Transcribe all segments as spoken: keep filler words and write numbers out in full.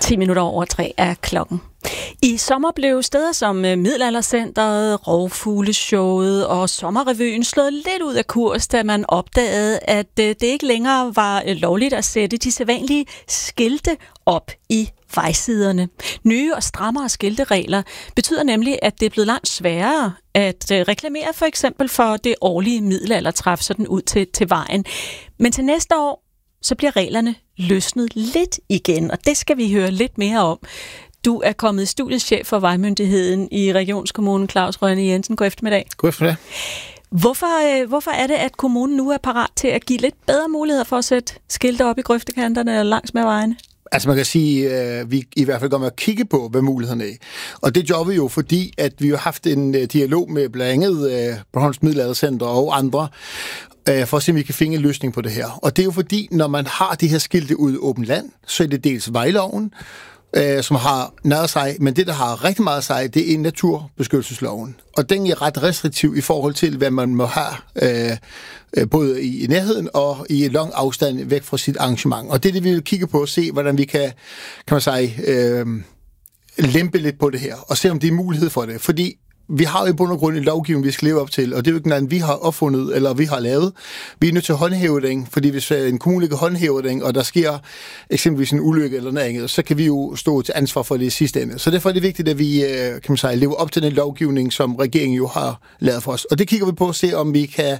ti minutter over tre er klokken. I sommer blev steder som Middelaldercentret, Rovfugleshowet og Sommerrevyen slået lidt ud af kurs, da man opdagede, at det ikke længere var lovligt at sætte de sædvanlige skilte op i vejsiderne. Nye og strammere skilteregler betyder nemlig, at det er blevet langt sværere at reklamere for eksempel for det årlige middelaldertræf sådan ud til, til vejen. Men til næste år, så bliver reglerne løsnet lidt igen, og det skal vi høre lidt mere om. Du er kommet i studiet, chef for Vejmyndigheden i Regionskommunen, Claus Rønne Jensen. God eftermiddag. God eftermiddag. Hvorfor, hvorfor er det, at kommunen nu er parat til at give lidt bedre muligheder for at sætte skilte op i grøftekanterne eller langs med vejene? Altså man kan sige, at øh, vi i hvert fald går med at kigge på, hvad mulighederne er. Og det gør vi jo, fordi at vi har haft en uh, dialog med blandt andet øh, Bornholms Middelaldercenter og andre, øh, for at se, om vi kan finde en løsning på det her. Og det er jo fordi, når man har de her skilte ude i åbent land, så er det dels vejloven, øh, som har nær sig, men det, der har rigtig meget sig, det er naturbeskyttelsesloven. Og den er ret restriktiv i forhold til, hvad man må have, øh, både i nærheden og i en lang afstand væk fra sit arrangement. Og det er det, vi vil kigge på og se, hvordan vi kan, kan man sige, øh, lempe lidt på det her, og se, om det er mulighed for det. Fordi vi har jo i bund og grund en lovgivning, vi skal leve op til, og det er jo ikke noget, vi har opfundet, eller vi har lavet. Vi er nødt til at håndhæve den, fordi hvis en kommune ikke håndhæver den, og der sker eksempelvis en ulykke eller noget andet, så kan vi jo stå til ansvar for det i sidste ende. Så derfor er det vigtigt, at vi kan man sige, lever op til den lovgivning, som regeringen jo har lavet for os. Og det kigger vi på at se, om vi kan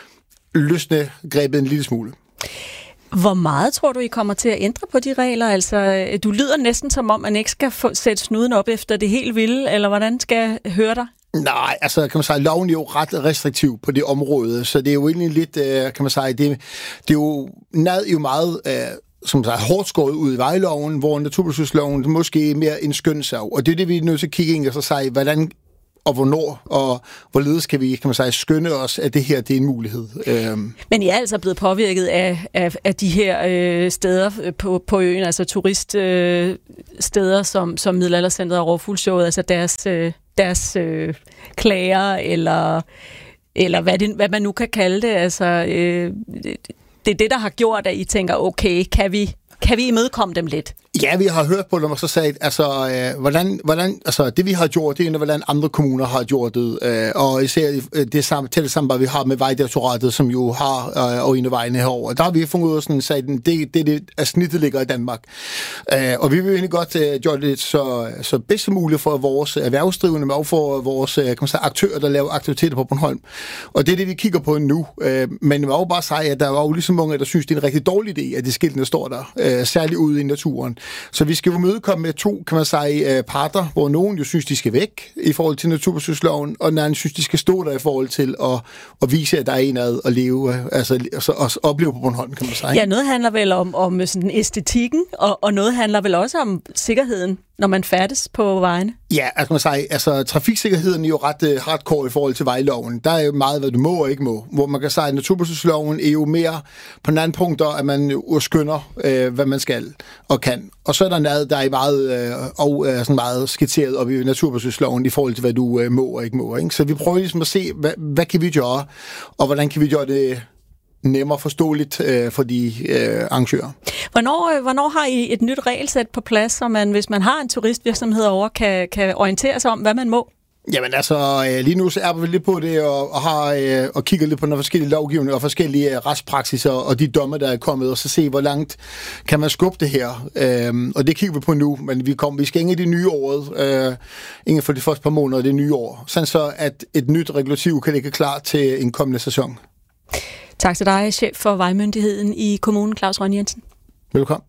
løsne grebet en lille smule. Hvor meget tror du, I kommer til at ændre på de regler? Altså, du lyder næsten som om, man ikke skal få, sætte snuden op efter det helt vilde, eller hvordan skal jeg høre dig? Nej, altså kan man sige, loven er jo ret restriktiv på det område, så det er jo egentlig lidt, kan man sige, det, det er jo, nad er jo meget, som sagt, hårdt skåret ud i vejloven, hvor naturbeskyttelsesloven måske er mere en skønsav, og det er det, vi er nødt til at kigge ind og så sige, hvordan og hvornår, og hvorledes kan vi, kan man sige, skønne os, at det her, det er en mulighed. Øhm. Men I er altså blevet påvirket af, af, af de her øh, steder på, på øen, altså turiststeder øh, som, som Middelaldercentret og Rovfugleshowet, altså deres, øh, deres øh, klager, eller, eller hvad, det, hvad man nu kan kalde det. Altså, øh, det er det, der har gjort, at I tænker, okay, kan vi, kan vi imødekomme dem lidt? Ja, vi har hørt på dem og så sagt, altså, øh, hvordan, hvordan, altså, det vi har gjort, det er, hvordan andre kommuner har gjort det, øh, og især det samme, tætte samarbejde, vi har med Vejdirektoratet, som jo har øh, og inde vejene herover. Der har vi fundet ud af sådan, sagt, det, det, det at snittet ligger i Danmark. Øh, og vi vil egentlig godt øh, gøre det så, så bedst som muligt for vores erhvervsdrivende, men også for vores kan man sige, aktører, der laver aktiviteter på Bornholm. Og det er det, vi kigger på nu. Øh, men jeg vil også bare sige, at der var jo ligesom mange, der synes, det er en rigtig dårlig idé, at de skiltene står der, øh, særligt ude i naturen. Så vi skal jo mødekomme med to, kan man sige, parter, hvor nogen jo synes, de skal væk i forhold til naturbeskyttelsesloven, og den anden synes, de skal stå der i forhold til at, at vise, at der er en ad at leve, altså at opleve på Bornholm, kan man sige. Ja, noget handler vel om, om sådan æstetikken, og, og noget handler vel også om sikkerheden, når man færdes på vejene? Ja, altså man siger, altså trafiksikkerheden er jo ret uh, hardcore i forhold til vejloven. Der er jo meget, hvad du må og ikke må. Hvor man kan sige, at naturbeskyttelsesloven er jo mere på en anden punkt, at man jo skønner, uh, hvad man skal og kan. Og så er der noget, der er meget, uh, og, uh, sådan meget skitseret op i naturbeskyttelsesloven i forhold til, hvad du uh, må og ikke må. Ikke? Så vi prøver ligesom at se, hvad, hvad kan vi gøre, og hvordan kan vi gøre det nemmere forståeligt øh, for de øh, arrangører. Hvornår, øh, hvornår har I et nyt regelsæt på plads, så man, hvis man har en turistvirksomhed over, kan, kan orientere sig om, hvad man må? Jamen altså, øh, lige nu så er vi lidt på det, og, og, har, øh, og kigger lidt på nogle forskellige lovgivninger og forskellige øh, retspraksiser og de domme, der er kommet, og så se, hvor langt kan man skubbe det her. Øh, og det kigger vi på nu, men vi, kom, vi skal ind i det nye året, øh, inden for de første par måneder af det nye år, sådan så at et nyt regulativ kan ligge klar til en kommende sæson. Tak til dig, chef for Vejmyndigheden i kommunen, Claus Rønne Jensen. Velkommen.